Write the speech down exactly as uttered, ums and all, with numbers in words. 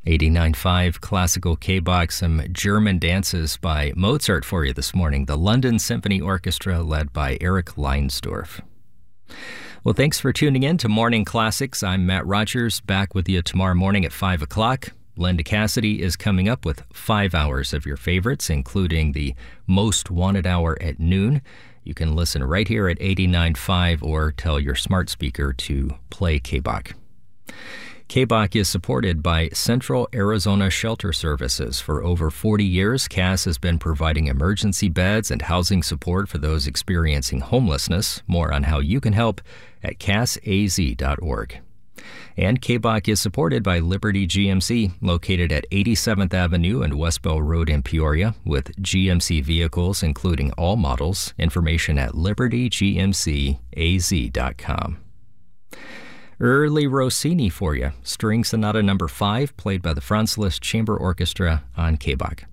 eighty-nine point five Classical K-Box, some German dances by Mozart for you this morning. The London Symphony Orchestra led by Eric Leinsdorf. Well, thanks for tuning in to Morning Classics. I'm Matt Rogers, back with you tomorrow morning at five o'clock. Linda Cassidy is coming up with five hours of your favorites, including the Most Wanted Hour at noon. You can listen right here at eighty-nine point five or tell your smart speaker to play K B O C. K B O C is supported by Central Arizona Shelter Services. For over forty years, C A S has been providing emergency beds and housing support for those experiencing homelessness. More on how you can help at cas a z dot org. And K B O C is supported by Liberty G M C, located at eighty-seventh Avenue and West Bell Road in Peoria, with G M C vehicles including all models. Information at liberty g m c a z dot com. Early Rossini for you. String Sonata number five, played by the Franz Liszt Chamber Orchestra on K B O C.